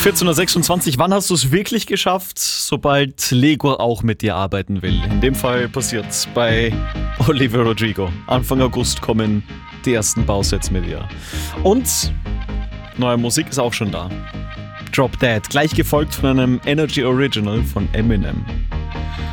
14:26 Uhr, wann hast du es wirklich geschafft? Sobald Lego auch mit dir arbeiten will. In dem Fall passiert es bei Olivia Rodrigo. Anfang August kommen die ersten Bausätze mit ihr. Und neue Musik ist auch schon da. Drop Dead, gleich gefolgt von einem Energy Original von Eminem.